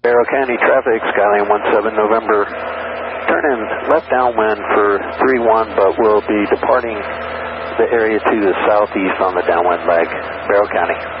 Barrow County traffic, Skyline 17 November. Turning left downwind for 31, but we'll be departing the area to the southeast on the downwind leg. Barrow County.